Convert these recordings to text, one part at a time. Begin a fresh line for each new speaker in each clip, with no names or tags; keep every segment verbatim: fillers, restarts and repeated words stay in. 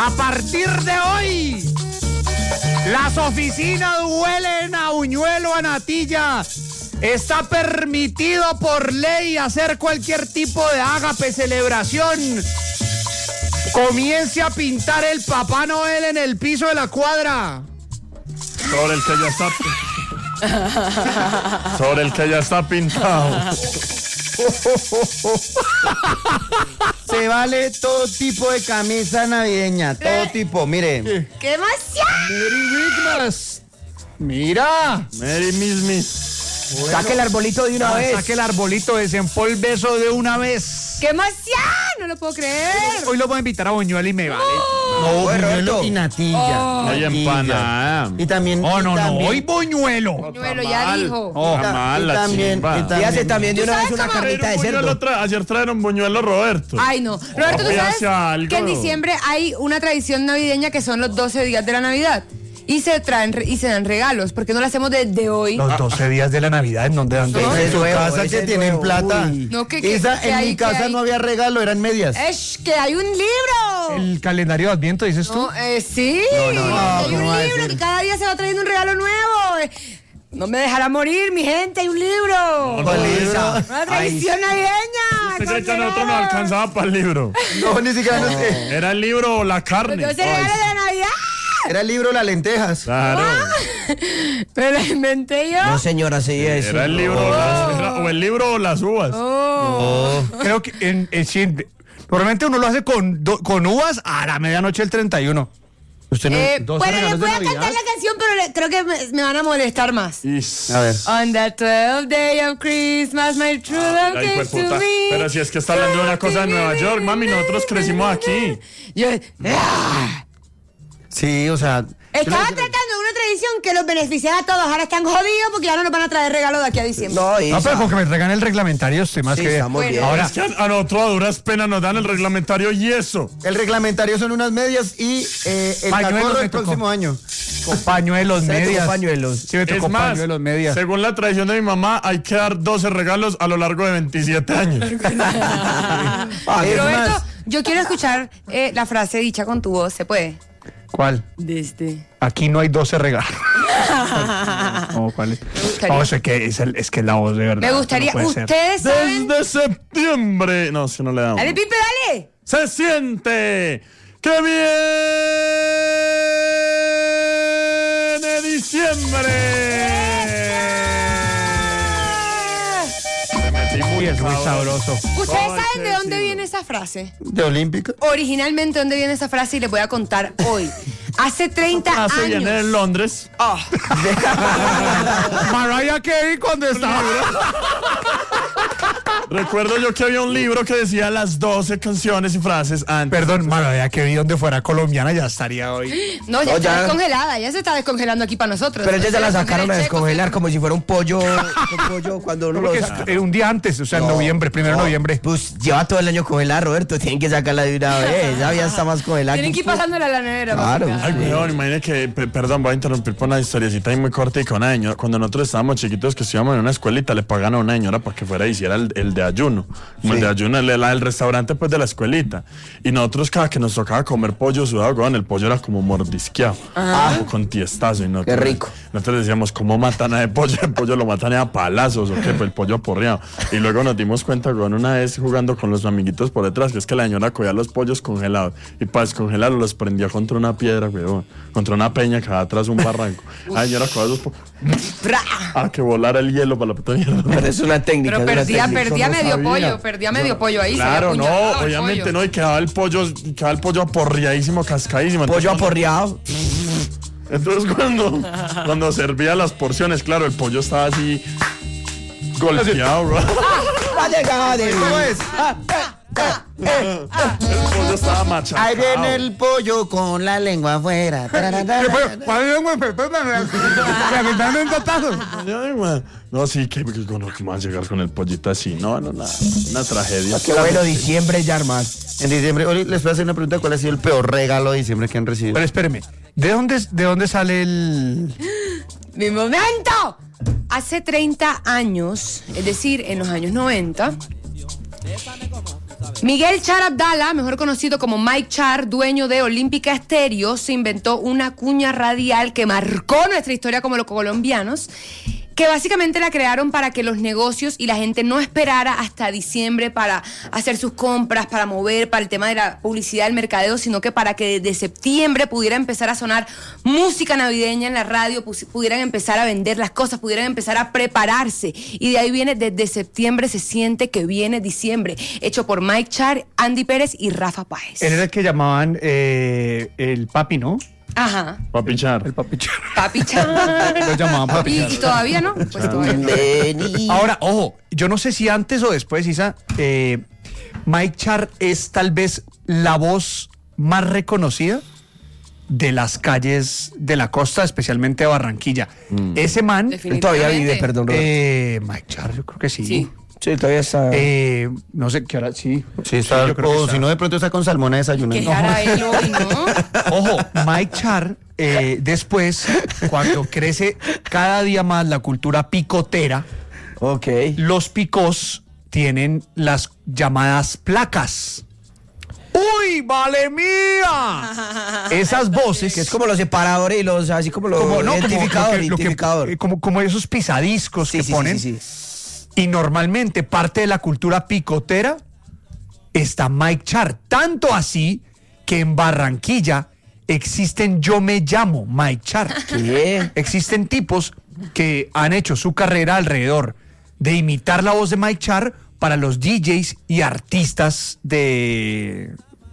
A partir de hoy, las oficinas huelen a buñuelo, a natilla. Está permitido por ley hacer cualquier tipo de ágape, celebración. Comience a pintar el Papá Noel en el piso de la cuadra.
Sobre el que ya está... Sobre el que ya está pintado.
Se vale todo tipo de camisa navideña, todo tipo, mire.
¡Qué emoción!
Merry Christmas. Mira.
Merry Mismis.
Bueno, saque el arbolito de una
ah,
vez.
Saque el arbolito, desempolve eso de una vez.
¡Qué emoción! No lo puedo creer.
Hoy lo voy a invitar a buñuelo y me vale.
Oh, no, buñuelo y natilla.
Oh.
Hay empanada.
Y también.
Oh, no,
y
no,
también,
hoy buñuelo.
Buñuelo, ya dijo.
Oh,
y, ta-
mal,
y
la
también,
chimba.
y también, y hace también de una vez una
cómo?
carnita de cerdo.
Tra- ayer trajeron buñuelo Roberto.
Ay, no. Roberto, ¿tú
Papi,
sabes
hace algo.
que en diciembre hay una tradición navideña que son los doce días de la Navidad? Y se traen re- y se dan regalos. ¿Por qué no lo hacemos desde hoy?
Los doce días de la Navidad, ¿en dónde dan?
Ese
No,
es su
ese
casa ese que es tienen nuevo. plata. Uy.
No, que- que-
Esa,
que
en
hay-
mi
que
casa
hay-
no había regalo, eran medias.
¡Es que hay un libro!
El calendario de Adviento, dices tú.
No, eh, sí.
No, no, no,
hay
¿cómo
un
va a
libro
decir?
que cada día se va trayendo un regalo nuevo. Eh, No me dejará morir, mi gente, hay un libro.
¿Cuál libro?
Una tradición navideña.
Se cree que a nosotros nos alcanzaba para el libro.
No, ni siquiera no sé.
Era el libro La
Los
Carne.
doce regalos de la Navidad.
Era el libro Las lentejas.
Claro.
Me lo inventé yo.
No, señora, sí eso.
Era el libro las- era- o el libro o las uvas.
Oh.
Creo que en, en, sí, normalmente uno lo hace con, do- con uvas a la medianoche del treinta y uno.
Usted no.
Eh,
doce
bueno, les
regalos de
voy a
Navidad.
cantar la canción, pero le- creo que me, me van a molestar más.
Is-
A ver.
On the twelfth day of Christmas, my true love
Ay,
came
hijueputa.
to me.
Pero si es que está hablando de una cosa de Nueva York, mami, nosotros crecimos aquí.
Yo, ¡ah!
Sí, o sea.
Estaba tratando de una tradición que los beneficiaba a todos. Ahora están jodidos porque ya no nos van a traer regalos de aquí a diciembre.
No,
No,
Isa.
pero con que me traigan el reglamentario estoy más
Sí,
que bien.
estamos
Bueno.
bien.
Ahora,
Es que a, a nosotros a duras penas nos dan el reglamentario y eso.
El reglamentario son unas medias y eh, el
Pañuelos
cacorro
me
el
tocó.
próximo año.
con pañuelos,
Se le tocó
medias.
pañuelos.
Sí, me tocó
Es más,
pañuelos, medias.
según la tradición de mi mamá, hay que dar doce regalos a lo largo de veintisiete años.
Ah, es
Roberto,
más,
yo quiero escuchar eh, la frase dicha con tu voz. ¿Se puede?
¿Cuál?
Desde.
Aquí no hay doce regalos. No, ¿cuál es?
gustaría.
No, es que es, el- es que es la voz de verdad.
Me gustaría.
no puede ser.
Ustedes saben.
Desde septiembre. No, si no le damos.
Dale, Pipe, dale.
Se siente que viene diciembre. Me metí
Uy, es muy
cabrón.
sabroso.
¿Ustedes
Ay,
saben
qué
de dónde
chido.
viene esa frase?
de Olímpica.
Originalmente, ¿dónde viene esa frase? Y les voy a contar hoy. Hace treinta
Hace
años.
viene en Londres.
Mariah Carey cuando estaba.
Recuerdo yo que había un libro que decía las doce canciones y frases antes.
Perdón, Mariah Carey donde fuera colombiana ya estaría hoy.
No, ya
No,
está
ya-
descongelada. Ya se está descongelando aquí para nosotros.
Pero ellos ya la
Se
sacaron a
descongela el checo,
descongelar como si fuera un pollo, un pollo cuando uno lo
Porque es
saca.
eh, un día antes, o sea, en
No,
noviembre, primero de
no,
noviembre.
Pues lleva todo el año congelada, Roberto. Tienen que sacarla de una vez. Ya, ya está más congelada.
Tienen que ir pasándola a la nevera.
Claro.
papi.
Ay, weón, imagínate que, pe- perdón, voy a interrumpir por una historiecita ahí muy corta y con una señora. Cuando nosotros estábamos chiquitos, que estudiábamos en una escuelita, le pagan a una señora para que fuera y hiciera el, el de ayuno. Como el
Sí.
de ayuno, el, el restaurante pues de la escuelita. Y nosotros cada que nos tocaba comer pollo sudado, weón, el pollo era como mordisqueado, como con tiestazo. Y nosotros,
Qué rico.
Nosotros decíamos, ¿cómo matan a ese pollo? El pollo lo matan a palazos, ¿o qué? Pues el pollo aporreado. Y luego nos dimos cuenta, weón, una vez jugando con los amiguitos por detrás, que es que la señora cogía los pollos congelados y para descongelarlos los prendía contra una piedra, weón, contra una peña que va atrás un barranco. La señora cogía los pollos
Fra.
a que volara el hielo para la puta mierda.
Pero es una técnica.
Pero
es una
perdía,
técnica.
perdía
no
medio
sabía.
pollo, perdía medio pollo ahí. se
Claro,
había
no,
apuñalado el
obviamente
pollo.
no, y quedaba el pollo, quedaba el pollo aporreadísimo, cascadísimo.
Pollo
Entonces,
aporreado.
Entonces cuando, cuando servía las porciones, claro, el pollo estaba así golpeado, bro.
Va llegado. ¿Cómo es?
El pollo estaba machacado.
Ahí viene el pollo con la lengua afuera.
Ay, man. No, sí, que, que, que, no, que van a llegar con el pollito así. No, no, nada. Una tragedia.
Qué bueno, diciembre ya, hermano. En diciembre, hoy les voy a hacer una pregunta: ¿cuál ha sido el peor regalo de diciembre que han recibido?
Pero espéreme, ¿de dónde, de dónde sale el...?
¡Mi momento! Hace treinta años, es decir, en los años noventa, Miguel Char Abdala, mejor conocido como Mike Char, dueño de Olímpica Estéreo, se inventó una cuña radial que marcó nuestra historia como los colombianos, que básicamente la crearon para que los negocios y la gente no esperara hasta diciembre para hacer sus compras, para mover, para el tema de la publicidad, el mercadeo, sino que para que desde septiembre pudiera empezar a sonar música navideña en la radio, pudieran empezar a vender las cosas, pudieran empezar a prepararse. Y de ahí viene, desde septiembre se siente que viene diciembre, hecho por Mike Char, Andy Pérez y Rafa Páez.
Él era el que llamaban eh, el papi, ¿no?
Ajá.
Papi Char.
El papi Char.
Papi Char.
Lo llamaban papi
¿Y,
Char.
y todavía no? Pues todavía no.
Ahora, ojo, yo no sé si antes o después, Isa, eh, Mike Char es tal vez la voz más reconocida de las calles de la costa, especialmente de Barranquilla. Mm. Ese man
todavía vive, perdón,
eh, Mike Char, yo creo que sí.
Sí.
Sí, todavía está.
Eh, no sé qué hora, sí.
Sí, está.
Sí, yo creo
o
que está.
si no, de pronto está con Salmona desayunando.
¿Qué hará él hoy, no?
Ojo, Mike Char, eh, después, cuando crece cada día más la cultura picotera,
Ok.
los picos tienen las llamadas placas. ¡Uy, vale mía! Esas voces.
Que es como los separadores y los, así como los
como, no, como,
identificador,
lo que- lo que-
identificador.
eh, como, como esos pisadiscos
Sí,
que
sí,
ponen.
sí, sí, sí.
Y normalmente parte de la cultura picotera está Mike Char. Tanto así que en Barranquilla existen Yo Me Llamo Mike Char.
¿Qué?
Existen tipos que han hecho su carrera alrededor de imitar la voz de Mike Char para los D Js y artistas de,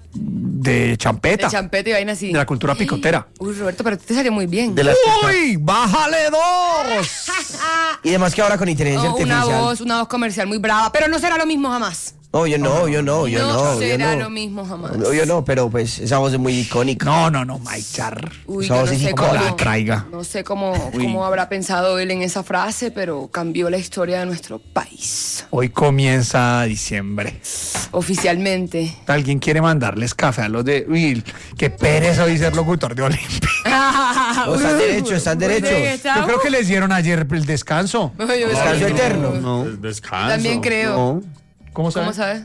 de champeta,
De champeta y vaina así.
de la cultura picotera.
Uy, Roberto, pero te salió muy bien.
De las
¡Uy! ¡Bájale dos!
Y además que ahora con inteligencia
Oh, una
artificial.
voz, una voz comercial muy brava, pero no será lo mismo jamás.
No, yo no, yo no, yo no.
No
yo
será
no.
lo mismo jamás.
No, yo no, pero pues esa voz es muy icónica.
No, no, no, Mike Char.
Uy,
Esa
yo
voz
no
es
sé
icónica.
cómo,
La traiga.
no sé cómo, cómo habrá pensado él en esa frase, pero cambió la historia de nuestro país.
Hoy comienza diciembre.
Oficialmente.
¿Alguien quiere mandarles café a los de... Uy, qué pereza hoy ser locutor de Olimpia.
No, están derechos, están
Muy bien,
derechos.
¿estamos?
Yo creo que les dieron ayer el descanso.
No, yo
Descanso
también
eterno.
creo.
No.
Des- Descanso.
También creo.
No.
¿Cómo sabe?
¿Cómo sabes?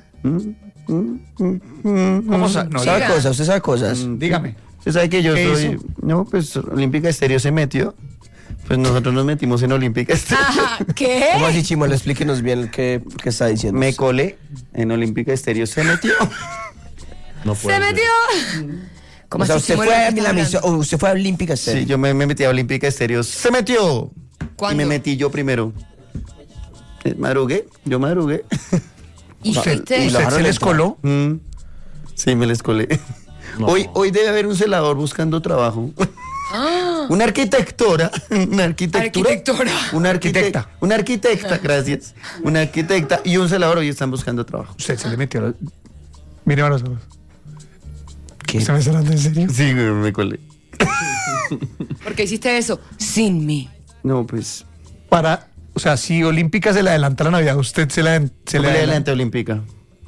¿Cómo sabe? No,
¿Sabe
Diga.
cosas? ¿Usted sabe cosas?
dígame.
Usted sabe que yo
¿Qué
soy...
hizo?
No, pues Olímpica Estéreo se metió. Pues nosotros nos metimos en Olímpica Estéreo.
Ajá, ¿qué?
¿Cómo así, Chimuelo? Explíquenos bien qué, qué está diciendo. Me colé en Olímpica Estéreo, se metió.
No puede
Se
ser.
metió. ¿Cómo
O sea,
así,
usted
Chimuelo,
fue,
¿de
a
qué
la
estás
misión,
hablando?
o usted fue a Olímpica Estéreo. Sí, yo me, me metí a Olímpica Estéreo. Se metió.
¿Cuándo?
Y me metí yo primero. Eh, Madrugué, yo madrugué.
¿Y
¿Usted,
fuiste?
y
usted
bajaron
se
la
les
entrada.
coló?
Mm, sí, me les colé.
No.
Hoy, hoy debe haber un celador buscando trabajo. Una arquitectora, una arquitectura.
Arquitectora.
Una arquitecta.
Arquitecta.
Una arquitecta, gracias. Una arquitecta y un celador hoy están buscando trabajo.
Usted se le metió... los- Mire a los ojos.
¿Qué?
¿Usted me está hablando en serio?
Sí, güey, me colé.
¿Por qué hiciste eso? Sin mí.
No, pues.
Para... O sea, si Olímpica se le adelanta la Navidad, usted se le, se
Se
le
le
adelanta.
adelante Olímpica.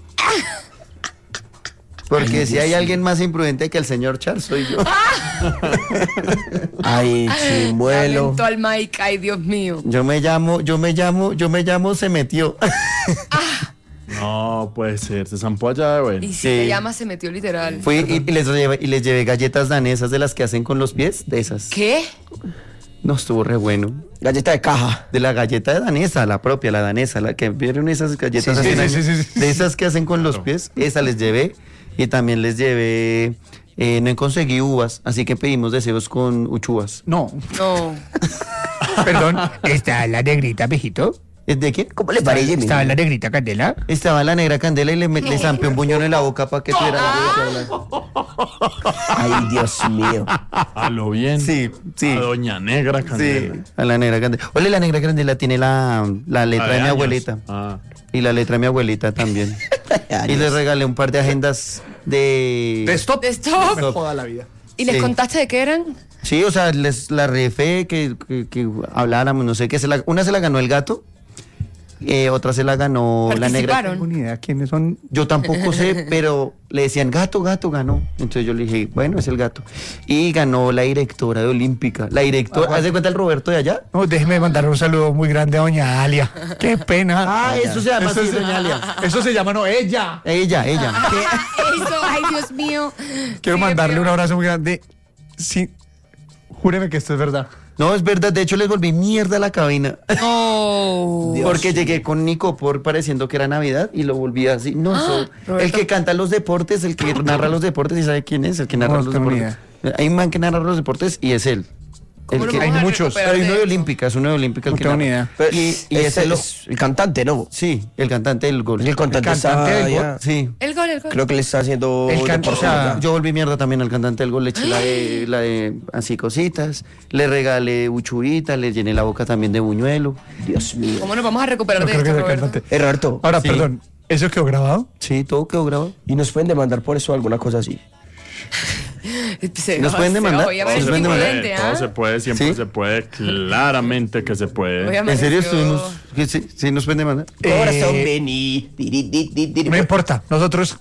Porque si hay alguien más imprudente que el señor Char, soy yo. Ay, chimuelo.
Aventó al Mike, ay, Dios mío.
Yo me llamo, yo me llamo, yo me llamo, se metió.
No puede ser. Se zampó allá, güey.
Y si
Sí.
se llama, se metió literal.
Fui y, y les llevé, y les llevé galletas danesas de las que hacen con los pies, de esas.
¿Qué?
No, estuvo re bueno. Galleta de caja. De la galleta de danesa, la propia, la danesa, la que vieron esas galletas
Sí, sí,
así,
sí, sí, sí, sí.
de esas que hacen con los pies, esa les llevé. Y también les llevé, eh, no conseguí uvas, así que pedimos deseos con uchuvas.
No,
No.
perdón. ¿Está la negrita, viejito?
¿Es de quién? ¿Cómo le parece?
¿Estaba
mijo?
la negrita Candela?
Estaba la negra candela y le, met- le zampé un buñón en la boca para que tuviera la Ay, Dios mío.
A lo bien.
Sí, sí.
A Doña Negra
Sí,
Candela.
a la negra candela. Oye, la negra candela tiene la, la letra
La
de, mi
años.
abuelita.
Ah.
Y la letra de mi abuelita también. Y le regalé un par de agendas de...
De stop.
De stop.
Me joda la vida.
¿Y les
Sí.
contaste de qué eran?
Sí, o sea, les la refé que, que, que habláramos, no sé qué. Se la- una se la ganó el gato eh, otra se la ganó la negra.
Participaron.
No tengo ni idea quiénes son.
Yo tampoco sé, pero le decían gato, gato, ganó. Entonces yo le dije, bueno, es el gato. Y ganó la directora de Olímpica. La directora, ¿haz de cuenta el Roberto de allá?
No, déjeme mandar un saludo muy grande a doña Alia. Qué pena.
Ah, eso se llama
Eso
así,
es-
doña Alia.
Eso se llama, no, ella.
Ella, ella.
Eso, ay, Dios mío.
Quiero
Sí,
mandarle
pero-
un abrazo muy grande. Sí, júreme que esto es verdad.
No, es verdad, de hecho les volví mierda a la cabina.
No.
Porque llegué con Nico por pareciendo que era Navidad y lo volví así. No, so- el
Roberto.
que canta los deportes, el que narra los deportes, ¿y sabe quién es? El que narra
No
los
tengo ni
deportes. Hay un man que narra los deportes y es él.
¿Cómo
El
lo
que-
hay
vamos a
muchos,
recuperar
Pero hay
de
uno de
eso?
Olímpica, es uno de Olímpica el
No
que
tengo ni
narra.
idea.
Pero
Y, y
es
ese
el,
lo...
el cantante, ¿no?
Sí, el cantante del gol.
El cantante,
El
está
cantante del
ya-
gol.
Sí.
El gol, el gol.
Creo que le está haciendo...
El can-
por
o sea,
favor.
Yo volví mierda también al cantante del gol, le eché la de, la de así cositas, le regalé uchurita, le llené la boca también de buñuelo.
Dios mío.
¿Cómo nos vamos a recuperar
No
de
creo que
esto,
sea
Roberto?
cantante.
Eh, Roberto,
Ahora,
Sí.
perdón, ¿eso quedó grabado?
Sí, todo quedó grabado.
¿y nos pueden demandar por eso alguna cosa así?
Se
¿Nos
va-
pueden
se
demandar?
va- oye,
Todo
parece
se pueden demandar.
imprudente,
Todo
¿ah?
se puede, siempre
¿Sí?
se puede, claramente que se puede.
Oye,
¿En serio
amaneció-
estuvimos? ¿Que sí, sí nos pueden demandar?
Eh,
Corazón, vení. Tiri, di, di, di,
No importa, nosotros...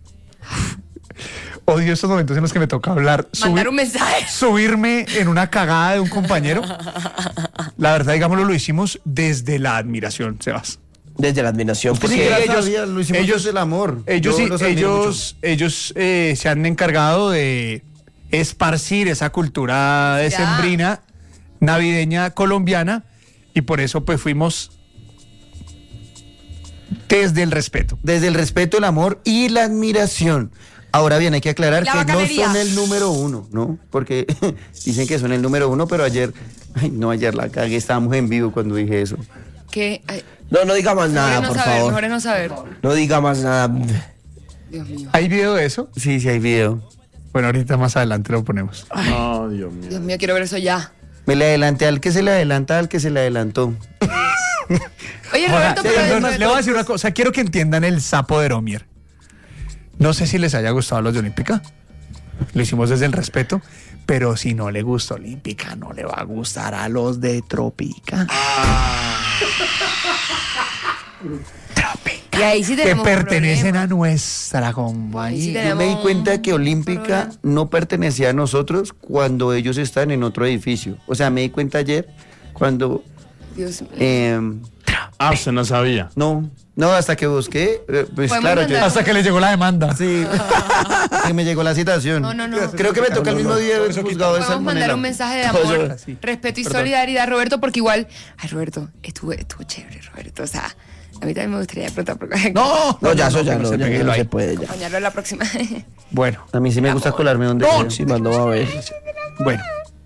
Odio estos momentos en los que me toca hablar.
Mandar
subir-
un mensaje.
Subirme en una cagada de un compañero. La verdad, digámoslo, lo hicimos desde la admiración, Sebas.
Desde la admiración.
Usted ni
Porque
siquiera sabía, lo hicimos desde el amor.
Ellos,
Yo
sí-
los admiro
ellos, ellos eh, se han encargado de esparcir esa cultura decembrina, navideña colombiana, y por eso pues fuimos desde el respeto.
Desde el respeto, el amor y la admiración. Ahora bien, hay que aclarar
La
que no
bacanería.
son el número uno, ¿no? Porque dicen que son el número uno, pero ayer, ay, no, ayer la cagué, estábamos en vivo cuando dije eso.
Que, ay,
No, no diga más
mejor
nada,
es no
por
saber,
favor.
mejor es no saber.
No diga más nada.
Dios mío.
¿Hay video de eso?
Sí, sí, hay video.
Bueno, ahorita más adelante lo ponemos.
No, Dios mío.
Dios mío, quiero ver eso ya.
Me le adelanté al que se le adelanta, al que se le adelantó.
Oye,
Ahora,
Roberto,
sí,
pero...
no, no, le voy a decir una cosa, quiero que entiendan el sapo de Romier. No sé si les haya gustado a los de Olímpica, lo hicimos desde el respeto, pero si no le gusta Olímpica, no le va a gustar a los de Tropica.
Y ahí sí
Que
tenemos un
pertenecen
problema.
a nuestra
Ahí sí
compañía.
Yo me di
Tenemos
cuenta que
un
Olímpica
problema.
no pertenecía a nosotros cuando ellos están en otro edificio. O sea, me di cuenta ayer cuando...
Dios mío.
eh,
Ah, usted no sabía.
no, no, hasta que busqué, eh, pues
Podemos
claro, yo...
mandar-
Hasta que le llegó la demanda.
Sí, que me llegó la citación.
No, no, no.
Creo que me toca el mismo día del juzgado de
Podemos
Salmonella.
mandar un mensaje de
Todo
amor,
eso-
respeto y
Perdón.
solidaridad, Roberto, porque igual, ay, Roberto, estuvo, estuvo chévere, Roberto. O sea, a mí también me gustaría preguntar por
No,
No, ya, eso ya
no,
no,
se
ya
pegue,
no
lo
se
hay.
puede ya.
acompañarlo en la próxima.
Bueno,
A mí sí me gusta colarme donde
No,
sea.
Sí, mando a ver.
bueno.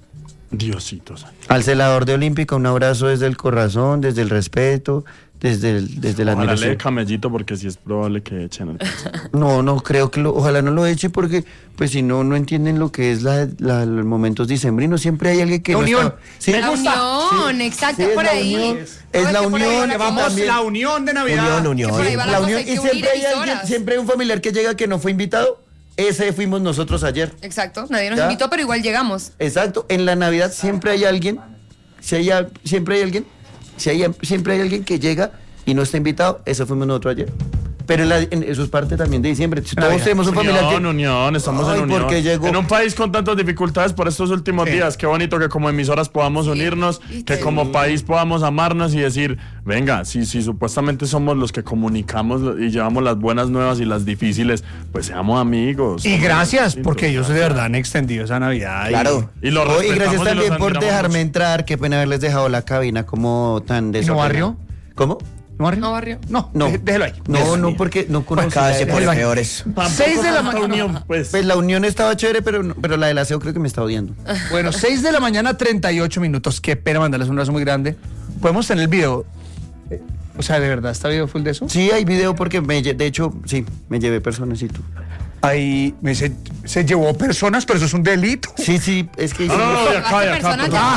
Diosito santo.
Al celador de Olímpica, un abrazo desde el corazón, desde el respeto, desde, el, desde la
Ojalá le dé
admiración.
camellito porque sí es probable que echen el
No, no creo que lo, ojalá no lo eche porque, pues si no, no entienden lo que es la, la- los momentos dicembrinos. Siempre hay alguien que
La
no
unión.
está- Sí,
La unión, exacto,
Sí,
es
es
por
la
ahí.
unión.
No,
Es
que
la
por ahí
unión,
va la
vamos,
cosa.
también.
la unión de Navidad.
Unión,
Que
unión.
por ahí va la
la
cosa,
unión.
hay
Y
que unir
siempre hay, alguien,
emisoras.
siempre hay un familiar que llega que no fue invitado. Ese fuimos nosotros ayer.
Exacto, nadie nos
¿Ya?
invitó, pero igual llegamos.
Exacto. En la Navidad siempre hay alguien, si hay, al- siempre hay alguien, si hay, siempre hay alguien que llega y no está invitado. Eso fuimos nosotros ayer. Pero en la- en- eso es parte también de diciembre. Todos
Navidad.
tenemos un familiar
Unión,
que...
unión, estamos
Ay,
en unión.
porque llegó-
En un país con tantas dificultades por estos últimos
Sí.
días, qué bonito que como emisoras podamos
Sí,
unirnos,
¿viste?
que como país podamos amarnos y decir, venga, si, si supuestamente somos los que comunicamos lo- y llevamos las buenas nuevas y las difíciles, pues seamos amigos.
Y gracias,
Sí,
porque ellos de
gracias.
verdad han extendido esa Navidad. y-
Claro.
Y lo
Oh, y
respetamos
gracias
los
también por
admiramos
dejarme
mucho.
entrar. Qué pena haberles dejado la cabina como tan desordenada.
barrió?
¿Cómo?
¿No barrio?
No barrio.
No,
No.
dé- déjelo ahí.
No, no, porque no conocía.
Cada vez se
Pues,
pone
Ahí va.
peor eso.
Tampoco
Seis de la
tanta
mañana.
unión, pues.
Pues la unión estaba chévere, pero, no- pero la del aseo creo que me está odiando.
Bueno, seis de la mañana, treinta y ocho minutos. Qué pena mandarles un abrazo muy grande. Podemos tener el video. Eh, O sea, ¿de verdad está video full de eso?
Sí, hay video porque me, lle- de hecho, sí, me llevé personas y tú.
Ahí me se, se llevó personas, pero eso es un delito.
Sí, sí, es que
No, no, no, de acá, de
Llevaste
acá.
personas
perdón.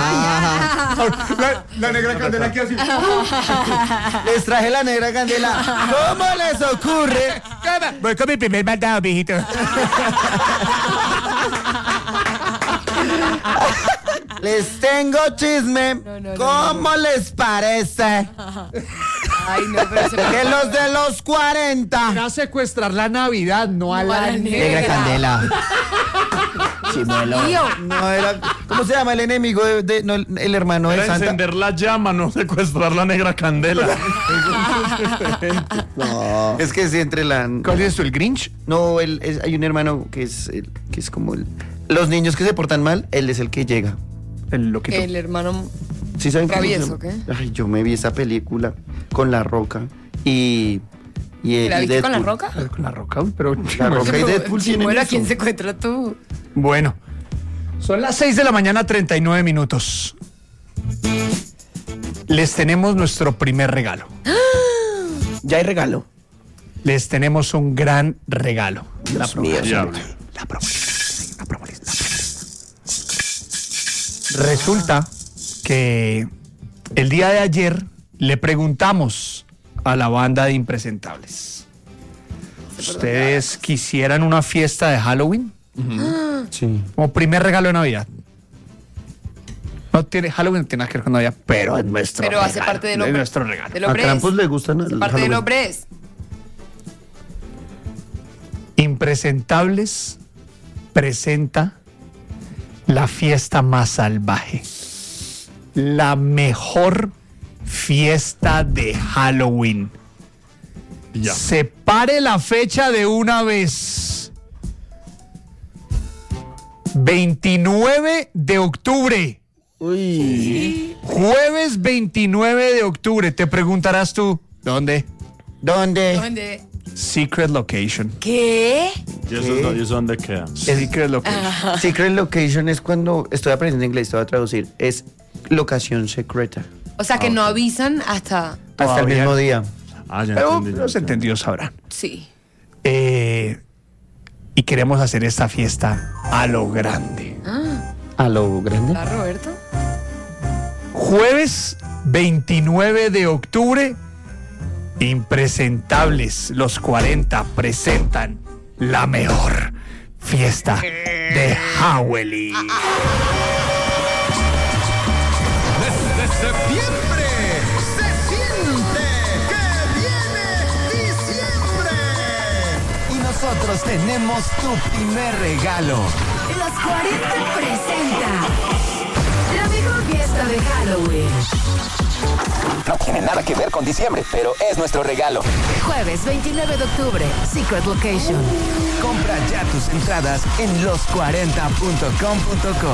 ya,
La, la negra candela aquí así.
les traje la negra candela. ¿Cómo les ocurre?
Voy con mi primer mandado, mijito.
Les tengo chisme.
no, no,
¿Cómo les parece?
Ay, no, pero se
Que los de los cuarenta.
Era secuestrar la Navidad, no a
No a
la
la
negra.
Negra candela. Chimuelo.
Tío,
No, era. ¿Cómo se llama el enemigo de, de- no, el, el hermano de
Era
Santa?
encender la llama, no secuestrar la negra candela.
No. Es que es entre la.
¿Cuál es esto, el Grinch?
No, él es- hay un hermano que es, el- que es como el. Los niños que se portan mal, él es el que llega.
El loquito.
el hermano.
¿Sí saben cómo se
Travieso,
llama?
¿qué?
Ay, yo me vi esa película con La Roca y. y, el-
¿La
y
viste con la
Deadpool.
roca?
Con la roca, uy, pero...
La Roca y Deadpool tienen
Chimuelo, ¿a
eso.
quién se encuentra tú?
Bueno, son las seis de la mañana, treinta y nueve minutos. Les tenemos nuestro primer regalo.
Ya hay regalo.
Les tenemos un gran regalo. La
Dios mío.
Diablo.
La promolista. La promolista. Resulta que el día de ayer le preguntamos a la banda de impresentables. ¿Ustedes quisieran una fiesta de Halloween?
Sí.
Como primer regalo de Navidad. No tiene Halloween, no tiene nada que ver con Navidad, pero es nuestro
Pero hace
regalo,
parte del
es
hombre.
nuestro regalo.
Del
A
hombre.
Krampus le gustan el
Parte del
Halloween.
hombre es.
Impresentables presenta la fiesta más salvaje. La mejor fiesta de Halloween.
Ya.
Separe la fecha de una vez. veintinueve de octubre.
Uy.
Jueves veintinueve de octubre. Te preguntarás tú, ¿dónde?
¿Dónde?
¿Dónde?
Secret Location.
¿Qué?
¿Y eso, es do- y eso dónde queda?
Secret Location.
Secret location es cuando estoy aprendiendo inglés, te voy a traducir. Es locación secreta.
O sea que no avisan hasta.
Hasta el
Todavía
mismo
no.
día.
Ah, ya
Pero
entendí. ya
los
entendí.
entendidos sabrán.
Sí.
Eh, y queremos hacer esta fiesta a lo grande.
A lo grande.
¿Está Roberto?
Jueves veintinueve de octubre, Impresentables, los cuarenta presentan la mejor fiesta de Halloween.
Desde septiembre se siente que viene diciembre. Y nosotros tenemos tu primer regalo.
Los cuarenta presenta la mejor fiesta de Halloween.
No tiene nada que ver con diciembre, pero es nuestro regalo.
Jueves veintinueve de octubre, Secret Location.
Compra ya tus entradas en los cuarenta punto com punto co.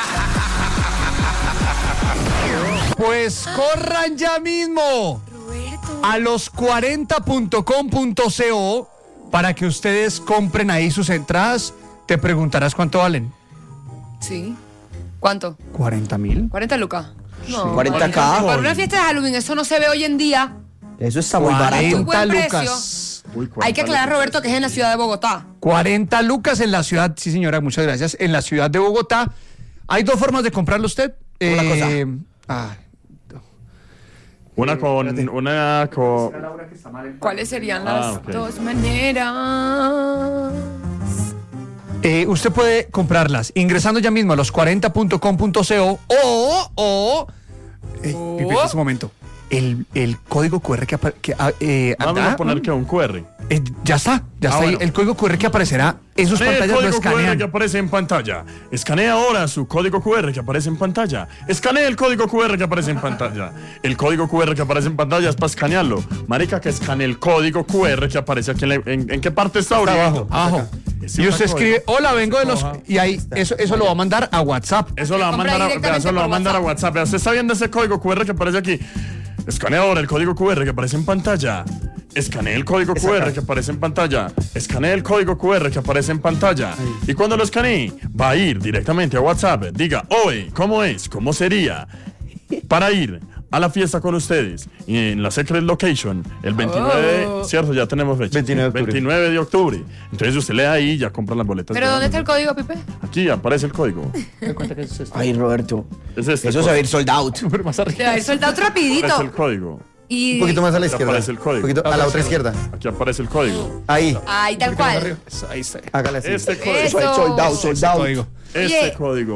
Pues corran ya mismo a los cuarenta punto com punto co para que ustedes compren ahí sus entradas. Te preguntarás cuánto valen.
Sí. ¿Cuánto?
cuarenta mil.
¿cuarenta lucas? No.
cuarenta K.
Para una fiesta de Halloween, eso no se ve hoy en día.
Eso está muy barato.
cuarenta
Buen precio.
lucas.
Uy, cuarenta
Hay que aclarar,
lucas.
Roberto, que es en la ciudad de Bogotá.
cuarenta lucas en la ciudad, sí señora, muchas gracias. En la ciudad de Bogotá. Hay dos formas de comprarlo usted.
Una cosa.
ah,
Una con. Una con.
¿Cuáles serían
Ah,
las
ok.
dos maneras?
eh, usted puede comprarlas ingresando ya mismo a los cuarenta punto com punto co o, o, eh,
O-
Pipe, en ese momento, el, el código Q R que, apa- que ah, eh,
Vamos
ah,
a poner que un Q R.
eh, ya está, ya
Ah,
está ahí.
bueno.
El código Q R que aparecerá en sus
Escanee el
pantallas lo
código Q R que
escanean.
aparece en pantalla. Escanea ahora su código Q R que aparece en pantalla. Escanea el código Q R que aparece en pantalla. El código Q R que aparece en pantalla es para escanearlo. Marica, que escanee el código Q R que aparece aquí en, la- en, ¿en qué parte está ahorita?
abajo.
Abajo.
Ese
Y usted
código.
escribe, hola, vengo de los... Y ahí, eso, eso lo va a mandar a WhatsApp.
Eso lo va a
Compra
mandar a,
directamente
vea, eso lo va a
por
mandar a
WhatsApp.
WhatsApp. Vea, usted está viendo ese código Q R que aparece aquí. Escanea ahora el código Q R que aparece en pantalla. Escanee el código Q R que aparece en pantalla. Escanee el código Q R que aparece en pantalla. Y cuando lo escanee, va a ir directamente a WhatsApp. Diga, oye, ¿cómo es? ¿Cómo sería? Para ir a la fiesta con ustedes y en la Secret Location el veintinueve,
Oh.
cierto, ya tenemos fecha.
veintinueve de octubre.
veintinueve de octubre. Entonces usted le da ahí y ya compra las boletas.
¿Pero
de
dónde está el
Halloween.
código, Pipe?
Aquí aparece el código.
Ay, Roberto.
Es este
Eso se va a ir sold out.
Le va a ir soldado rapidito.
Aparece el código.
Y...
Un poquito más a la
Aquí
izquierda.
aparece el código.
Un poquito a la otra izquierda.
Aquí aparece el código.
Ahí.
Ay, tal cual.
Ahí está.
Hágale así.
Este código.
Eso.
Sold out, sold
Ese
out.
código.
Este
Oye.
código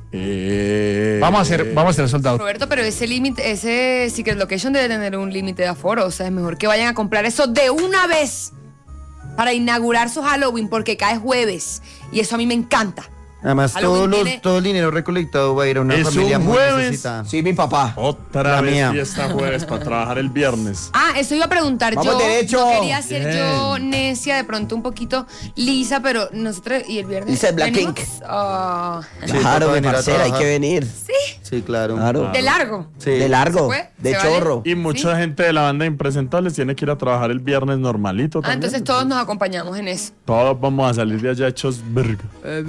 Eh,
Vamos a hacer, vamos a hacer sold out.
Roberto, pero ese límite, ese Secret Location debe tener un límite de aforo. O sea, es mejor que vayan a comprar eso de una vez para inaugurar su Halloween, porque cae jueves. Y eso a mí me encanta.
Además,
Halloween
todo, los,
tiene-
todo el dinero recolectado va a ir a una
Es
familia
un
muy
jueves.
necesitada.
Sí, mi papá.
Otra
La
vez
mía.
fiesta jueves para trabajar el viernes.
Ah, eso iba a preguntar
Vamos
yo.
derecho.
No quería ser
Bien.
yo necia, de pronto un poquito lisa, pero nosotros y el viernes.
Lisa de Blackpink.
venimos, ah,
Sí,
Claro,
toca
mi
venir a
parcera, hay
trabajar.
que venir.
Sí, claro.
Claro.
de largo.
Sí.
De largo,
¿Se puede?
de
¿Se vale?
chorro.
Y mucha gente de la banda de Impresentables tiene que ir a trabajar el viernes normalito
Ah,
también.
entonces todos nos acompañamos en eso.
Todos vamos a salir de allá hechos verga.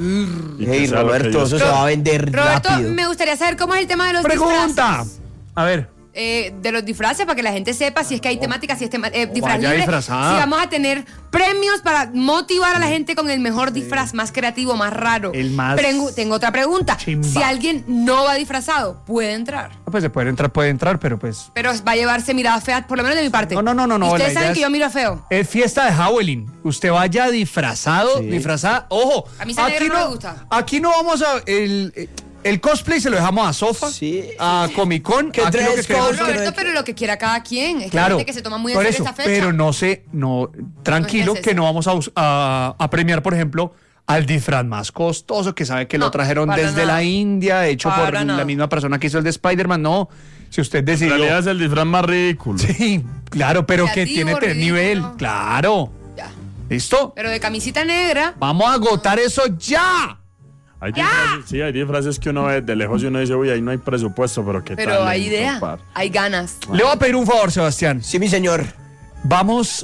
Y que
Hey,
sea lo que
Roberto,
Dios
eso se
quiera.
va a vender
Roberto,
rápido.
me gustaría saber cómo es el tema de los
Pregunta.
disfraces.
A ver.
Eh, de los disfraces, para que la gente sepa si es que hay temática, si es tema, eh, disfraz
vaya
libre,
disfrazada.
si vamos a tener premios para motivar a la gente con el mejor disfraz, más creativo, más raro.
El más
Pregu- tengo otra pregunta.
chimba.
Si alguien no va disfrazado, puede entrar.
Pues se puede entrar, puede entrar, pero pues.
Pero va a llevarse mirada fea, por lo menos de mi parte.
No, no, no, no, no,
Y
la
ustedes
idea
saben
es-
que yo miro feo.
Es fiesta de Halloween. Usted vaya disfrazado, disfrazada. Ojo.
A mí ese negro no me gusta.
Aquí no vamos a. El, el cosplay se lo dejamos a Sofa.
Sí.
A Comic Con.
¿Qué
Aquí lo
dress
que queremos-
code?
Roberto, pero lo que quiera cada quien. Es que
Claro.
hay gente que se toma muy en
por
serio
eso,
esta fecha.
pero no sé, no, tranquilo,
No es
que
necesario.
no vamos a, us- a, a premiar, por ejemplo, al disfraz más costoso, que sabe que lo
No,
trajeron
para
desde
nada.
la India, hecho por
Para nada.
la misma persona que hizo el de Spider-Man. No, si usted
En
decidió.
realidad es el disfraz más ridículo.
Sí, claro, pero que
Creativo,
tiene te-
ridículo.
nivel. Claro.
Ya.
¿Listo?
Pero de camisita negra.
Vamos a agotar eso ya.
Hay disfraces, sí, hay disfraces que uno ve de lejos y uno dice, uy, ahí no hay presupuesto, pero qué
Pero
talento,
hay idea,
par.
hay ganas.
Le voy a pedir un favor, Sebastián.
Sí, mi señor.
Vamos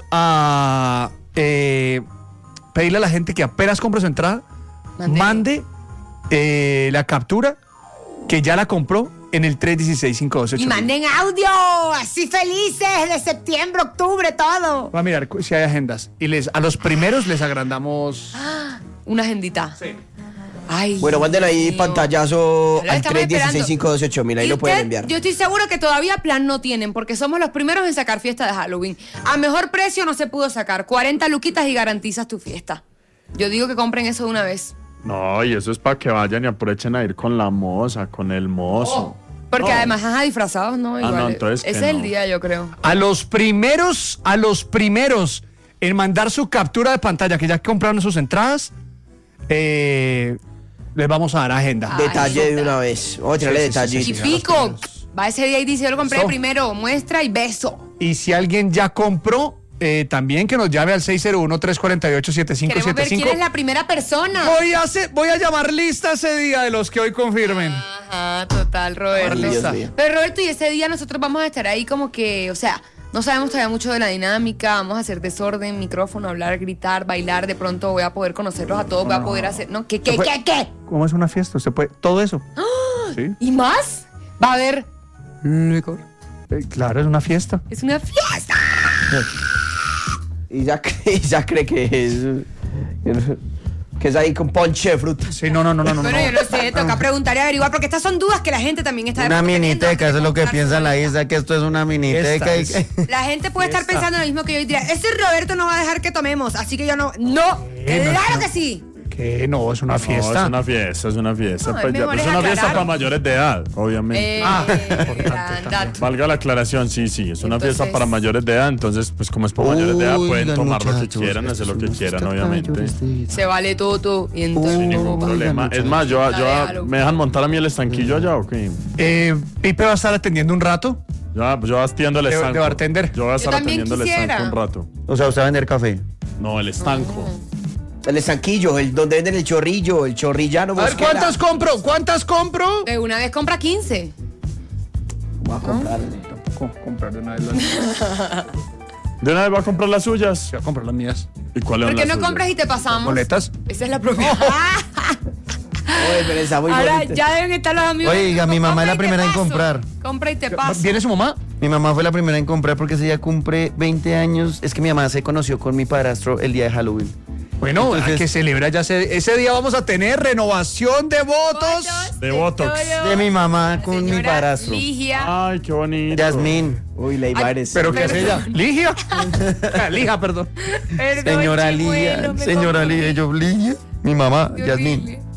a eh, pedirle a la gente que apenas compre su entrada,
Mande.
mande eh, la captura que ya la compró en el tres uno seis, cinco dos ocho.
Y manden audio, así felices de septiembre, octubre, todo.
Va a mirar cu- si hay agendas. Y les, a los primeros les agrandamos.
Una agendita. Sí. Ay,
Bueno, manden ahí
mío.
pantallazo
Lo
al
estamos
tres uno seis,
esperando.
cinco dos ocho mil. Ahí
Y
lo pueden
usted,
enviar.
Yo estoy seguro que todavía plan no tienen, porque somos los primeros en sacar fiesta de Halloween. A mejor precio no se pudo sacar. cuarenta luquitas y garantizas tu fiesta. Yo digo que compren eso de una vez.
No, y eso es para que vayan y aprovechen a ir con la moza, con el mozo.
Porque
No.
además, ajá, disfrazados, ¿no? Igual.
no, entonces que
Ese es el
no.
día, yo creo.
A los primeros, a los primeros en mandar su captura de pantalla, que ya compraron sus entradas, eh, les vamos a dar agenda.
Ay,
Detalle de
puta.
una vez. Vamos a tirarle
Sí, sí, sí,
detalles.
sí,
Y
sí.
pico, va ese día y dice, yo lo compré
¿Listo?
primero, muestra y beso.
Y si alguien ya compró, eh, también que nos llame al seis cero uno, tres cuatro ocho, siete cinco
Queremos
siete
ver quién
cinco.
es la primera persona.
Voy a, hacer- voy a llamar lista ese día de los que hoy confirmen.
Ajá, total, Roberto.
Ay, Dios mío.
Pero Roberto, y ese día nosotros vamos a estar ahí como que, o sea, no sabemos todavía mucho de la dinámica, vamos a hacer desorden, micrófono, hablar, gritar, bailar, de pronto voy a poder conocerlos a todos, voy a poder hacer, ¿no? ¿Qué, qué,
Fue-
qué, qué?
¿Cómo es una fiesta? Usted puede. Todo eso. Sí.
¿Y más? Va a haber licor.
Eh, claro, es una fiesta.
Es una fiesta.
Y ya, cree- y ya cree que es. Que es ahí con ponche de frutas.
Sí, no, no, no, no, no.
Bueno,
no.
yo no sé, toca preguntar y averiguar, porque estas son dudas que la gente también está de
Una
pronto teniendo
miniteca,
antes de
eso es lo que
comprar
piensa
su
la
boleta.
isla, que esto es una miniteca.
Esta
y-
es-
La gente puede estar pensando lo mismo que yo y dirá, ese Roberto no va a dejar que tomemos, así que yo no. ¡No!
Eh, no,
¡Claro
no.
que sí!
¿Qué? No, es una
No,
fiesta.
es una fiesta, es una fiesta.
No, es
Pues ya,
mejor
pues
es
una fiesta
aclarar.
para mayores de edad, obviamente.
Eh,
Ah,
gran dato.
Valga la aclaración, sí, sí, es una
Entonces-
fiesta para mayores de edad, entonces pues como es para mayores de edad pueden
Oigan,
tomar lo que
muchachos,
quieran, hacer lo que
estos
quieran,
son
obviamente.
mayores de edad.
Se vale todo y entonces.
Sin ningún
Oigan,
problema. Es
muchachos.
más, yo, yo
Déjalo.
me dejan montar a mí el estanquillo allá, ¿o qué?
Eh, Pipe va a estar atendiendo un rato.
Yo, yo atiendo el
De- de
estanco.
bartender.
Yo voy a estar
también
atendiendo el
quisiera.
estanco un rato.
O sea, usted va a vender café.
No, el estanco.
El estanquillo, el donde venden el chorrillo, el chorrillano.
A ver,
Mosquera.
¿cuántas compro? ¿Cuántas compro?
De una vez compra quince.
Voy a comprarle.
Tampoco comprar de una vez las.
¿De una vez va a comprar las suyas?
Voy a comprar las mías.
¿Y cuáles
¿Por
son
qué
las
no
suyas?
compras y te pasamos?
¿Boletas?
Esa es la propiedad.
Oye, pero está muy
Ahora
bonito.
ya deben estar los amigos.
Oiga, mi mamá es la
Compra y te
primera en
paso.
comprar.
Compra y te paso.
¿Viene su mamá?
Mi mamá fue la primera en comprar porque ese día cumple veinte años. Es que mi mamá se conoció con mi padrastro el día de Halloween.
Bueno,
Entonces-
hay que celebrar ya ese, ese día vamos a tener renovación de votos.
De Botox.
todo.
De mi mamá con mi
Señora
padrastro.
Ligia.
Ay, qué bonito.
Yasmín.
Uy, la Ibares.
¿Pero qué es
Perdón.
ella? ¿Ligia? Lija, perdón.
Perdón,
Señora
chimuelo,
Lía.
me
Señora
confundí.
Lía. Yo, Lía. Mi mamá,
Yo
Yasmín.
Lili.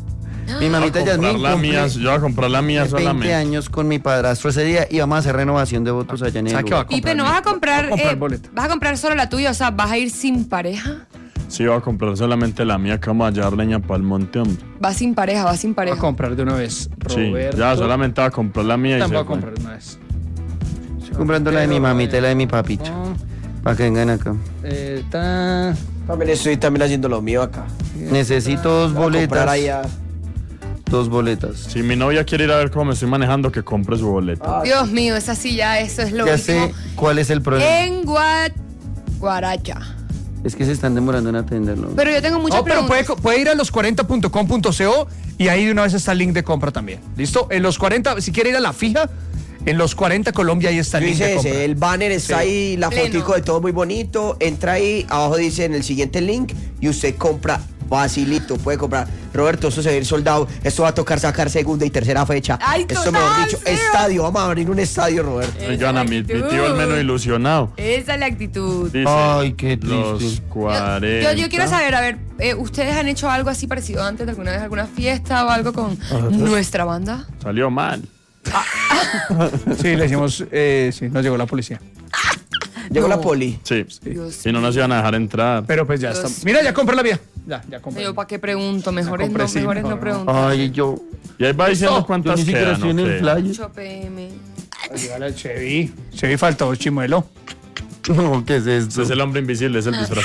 Mi mamita
Yo voy a comprar
Yasmín
la
cumple
mía, yo voy a comprar la mía
veinte
solamente.
años con mi padrastro ese día y vamos a hacer renovación de votos allá en el
¿Sabes qué va a
lugar.
Pipe, ¿no vas a comprar,
Voy a comprar
eh,
boleta.
vas a comprar solo la tuya? O sea, ¿vas a ir sin pareja?
Sí, voy a comprar solamente la mía, que vamos a llevar leña para el monte, hombre.
Vas sin pareja, vas sin
Voy
pareja.
a comprar de una vez.
Sí,
Roberto.
ya solamente voy a comprar la mía y
También
se
voy a
fue.
comprar de una vez.
Estoy comprando la de mi mamita y la de mi papito.
Ah,
Para que vengan acá.
eh, ta-
También estoy también haciendo lo mío acá.
Necesito dos
Voy a comprar
boletas.
allá.
Dos boletas.
Si mi novia quiere ir a ver cómo me estoy manejando, que compre su boleta.
Dios mío, esa sí ya, eso es lo
Ya
último.
sé cuál es el problema.
En Guat... Guaracha.
Es que se están demorando en atenderlo.
Pero yo tengo muchas
No, pero
preguntas.
puede, puede ir a los cuarenta punto com punto co y ahí de una vez está el link de compra también. ¿Listo? En los cuarenta, si quiere ir a la fija, en los cuarenta Colombia ahí está el link de
Dice
compra.
ese, el banner está
Sí.
ahí, la
Pleno.
fotico de todo muy bonito. Entra ahí, abajo dice en el siguiente link y usted compra facilito, puede comprar. Roberto, esto se va a ir soldado. Esto va a tocar sacar segunda y tercera fecha.
Ay,
esto
total,
mejor dicho,
sí.
estadio. Vamos a abrir un estadio, Roberto.
Esa
Oigan, a
es la
mi, mi
actitud.
tío el menos ilusionado.
Esa es la actitud.
Dice,
Ay, qué triste.
los
Yo,
cuarenta.
yo- yo quiero saber, a ver, eh, ¿ustedes han hecho algo así parecido antes de alguna vez, alguna fiesta o algo con nuestra banda?
Salió mal.
Sí, le hicimos, eh, sí, nos llegó la policía.
Llegó
No.
la poli.
Sí.
Dios
Y no nos iban a dejar entrar.
Pero pues ya
Dios.
está. Mira, ya compré la vía. Ya, ya compré.
Yo, ¿para qué pregunto? Mejores
compré,
no,
sí,
mejores
mejor
no
no.
pregunto.
Ay, yo,
Y ahí va diciendo
yo
cuántas
ni siquiera
quedan,
estoy en el
¿ok?
flyer.
ocho pe eme.
Ayúdale al Chevy. Chevy faltó chimuelo.
No, ¿qué es
Ese
esto?
es el hombre invisible, es el disfraz.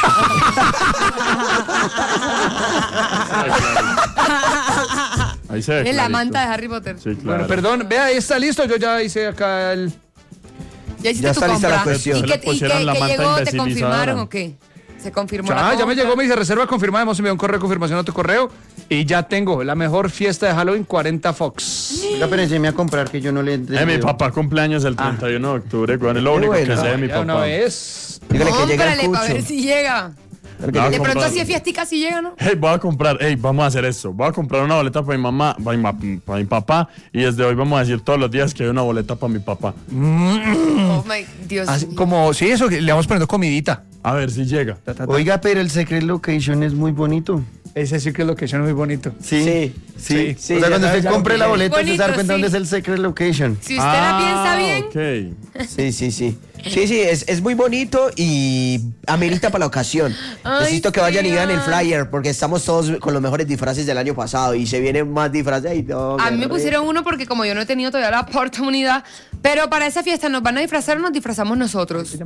Ay, claro. Ahí se ve
Es la
clarito.
manta de Harry Potter.
Sí, claro.
Bueno, perdón, vea, ahí está listo. Yo ya hice acá el.
Ya hiciste
Ya
tu
está lista la
compra.
cuestión.
¿Y
Se
qué,
le
y
pusieron
qué-
la
qué
manta
llegó? ¿Te
invisibilizadora.
confirmaron o qué? ¿Se confirmó la
Ya, ya me
compra?
llegó mi reserva confirmada. Hemos enviado un correo de confirmación a tu correo. Y ya tengo la mejor fiesta de Halloween, cuarenta Fox.
Oiga, pero enséñame a comprar que yo no le
Eh, mi papá cumpleaños el treinta y uno de octubre, güey. Es lo único
bueno.
que sé de mi
Ya una
papá.
vez.
Dígale que llega el
Cómprale para ver
cucho.
si llega.
Voy a
De pronto
comprar-
si es fiestica, si llega, ¿no?
Hey, voy a comprar, hey, vamos a hacer esto. Voy a comprar una boleta para mi mamá, para mi, ma- para mi papá. Y desde hoy vamos a decir todos los días que hay una boleta para mi papá.
Oh my Dios.
Así,
mío.
como, sí, eso, que le vamos poniendo comidita.
A ver si llega.
Ta, ta, ta.
Oiga, pero el Secret Location es muy bonito.
Ese Secret Location es muy bonito.
Sí.
Sí.
Sí.
Sí,
o sea,
ya
cuando
sabes,
usted
ya lo
compre la
tiene.
boleta, usted se da
Bonito,
cuenta
sí.
dónde es el Secret Location.
Si usted la piensa bien,
Ok.
Sí, sí, sí. Sí, sí, es, es muy bonito y amerita para la ocasión.
Ay,
Necesito que vayan y vean el
sí.
flyer porque estamos todos con los mejores disfraces del año pasado y se vienen más disfraces. Ay, no,
a mí me
qué
pusieron uno porque como yo no he tenido todavía la oportunidad, pero para esa fiesta nos van a disfrazar o nos disfrazamos nosotros.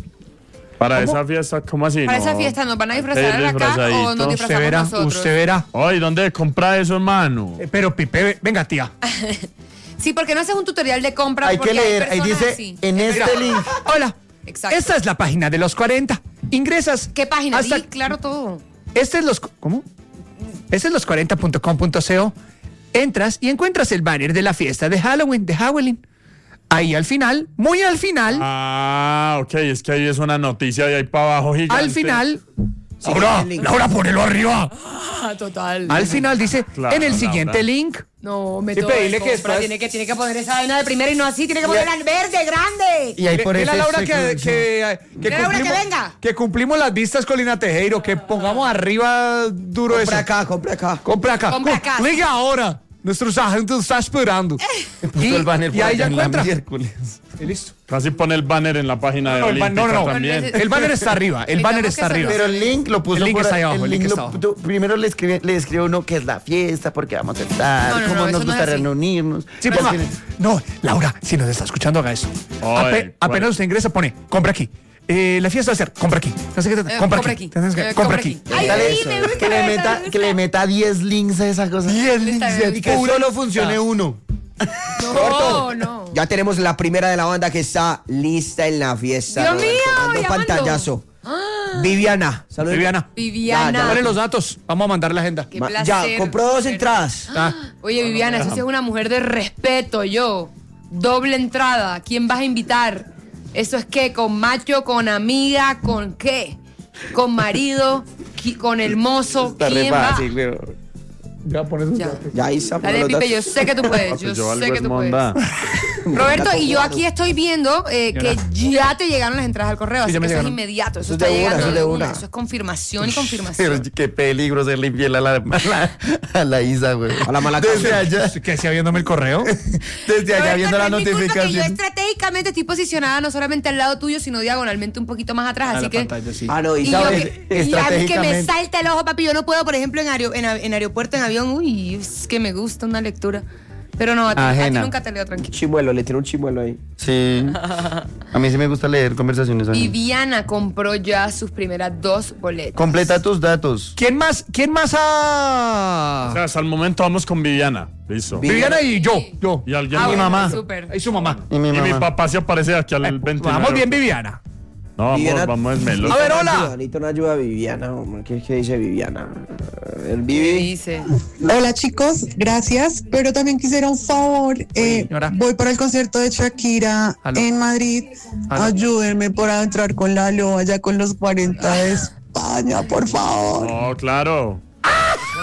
Para esa fiesta, ¿cómo así?
Para
No.
esa fiesta nos van a disfrazar
Eh,
acá o nos
disfrazadito.
Usted
disfrazamos
verá,
nosotros.
usted verá.
Ay, ¿dónde compra eso, hermano?
Eh, Pero Pipe, ve- venga, tía.
Sí, porque no haces un tutorial de compra.
Hay
porque
que leer, ahí
personas
dice,
así.
en este
Mira.
link.
Hola.
Exacto.
Esta es la página de los cuarenta. Ingresas.
¿Qué página?
hasta-
Di, claro, todo.
Este es los. ¿Cómo? Este es los cuarenta punto com punto co. Entras y encuentras el banner de la fiesta de Halloween, de Halloween. Ahí al final, muy al final,
Ah, ok, es que ahí es una noticia de ahí para abajo gigante.
al final.
Sí,
Laura,
el link.
Laura, ponelo arriba.
Ah, total.
Al final dice,
Claro,
en el
Laura.
siguiente link.
No, me
Sí,
toca
pedile que
compra,
después-
tiene que, tiene que poner esa vaina de primera y no así, tiene que ponerla en verde, grande.
Y ahí por
Dile a
ese
Laura que,
Secret
que, que,
Dile a Laura que
cumplimos,
venga.
que cumplimos las vistas con Lina Tejero, que pongamos arriba duro eso.
Compra acá, compra acá.
Compra acá.
Compra
Co-
acá.
Ligue ahora. Nuestro sargento está esperando.
puso el banner
y
por
ahí
allá
ya
en la
encuentra.
miércoles.
Y listo.
Casi pone el banner en la página de
No, el ban- no,
Olímpica
no, no.
también.
Necesito-
El banner está arriba. El banner
Necesitamos
está
que
arriba.
Pero el link lo puso
El link
por
está ahí
ahí,
abajo, el link
lo-
está abajo.
tú- primero le escribe, le escribe uno que es la fiesta, porque vamos a estar,
No, no,
cómo
no, eso
nos
no es
gusta
así.
reunirnos.
Sí,
Al
ponga.
final-
No, Laura, si nos está escuchando, haga eso.
Oye,
Ape-
¿cuál?
apenas usted ingresa, pone, compra aquí. Eh, la fiesta va a ser, compra aquí. No sé qué,
Eh,
compra,
compra
aquí.
aquí.
Tienes que-
Eh,
compra
compra
aquí.
aquí. Ay,
Dale
sí,
eso,
me gusta,
que le
me
meta,
gusta.
que le meta diez links a esa cosa.
diez
links, me
Y que
gusta.
solo funcione uno.
No, no.
Ya tenemos la primera de la banda que está lista en la fiesta.
Dios
Roberto,
mío,
mando
llamando.
pantallazo. Viviana. Saludos.
Viviana.
Viviana.
Dale los datos. Vamos a mandar la agenda.
Qué
Ma-
placer.
Ya, compró dos entradas.
Ah,
Oye, Viviana, esa sí es una mujer de respeto, yo. Doble entrada. ¿Quién vas a invitar? ¿Eso es qué? ¿Con macho, con amiga, con qué? ¿Con marido? Qui- ¿Con el mozo?
Está re
¿Quién va?
fácil, güey.
ya pones
Ya.
Ya, Isa. pon
Dale,
los
Pipe,
datos.
yo sé que tú puedes.
Pues
Yo
yo algo
sé que
es
tú puedes.
monda.
Roberto, y yo aquí estoy viendo eh, que ya te llegaron las entradas al correo,
Sí,
así
ya
que
me
eso es
llegaron.
inmediato, eso
Eso es
está
de una,
llegando
eso es
de
de
una.
una.
Eso es confirmación y confirmación.
Qué peligro serle infiel a la, a la, a la Isa, güey.
A la mala
Desde
casa.
allá,
Que sea viéndome el correo.
desde allá
Roberto,
viendo la
no es mi culpa que yo
notificación.
estratégicamente estoy posicionada no solamente al lado tuyo, sino diagonalmente un poquito más atrás, así que...
Ah, no, y
Y, yo
sabes.
que, y a mí que me
estratégicamente.
salta el ojo, papi. Yo no puedo, por ejemplo, en, aero- en, a- en aeropuerto, en avión. Uy, es que me gusta una lectura. Pero no, a ti, a ti
Ajena.
nunca te leo tranquilo.
Chimuelo, le tiene un chimuelo ahí.
Sí. A mí sí me gusta leer conversaciones. Ani.
Viviana compró ya sus primeras dos boletas.
Completa tus datos.
¿Quién más? ¿Quién más
O
ha...?
sea, hasta el momento vamos con Viviana. Listo.
Viviana y yo, yo.
Y alguien
Ah,
más.
mi
bueno,
mamá.
súper.
Y su mamá.
Y mi
Y mi
mamá.
papá se aparece aquí al veintinueve.
Vamos bien, Viviana.
No, vamos,
Viviana-
vamos en melo.
A ver, hola.
Necesito una ayuda a Viviana. hombre. ¿Qué, qué dice Viviana? El
¿Qué
Vivi.
dice?
Hola chicos, gracias, pero también quisiera un favor. Eh,
Señora.
voy para el concierto de Shakira
Aló.
en Madrid.
Aló.
Ayúdenme para entrar con Lalo allá con los cuarenta de España, por favor.
Oh, claro.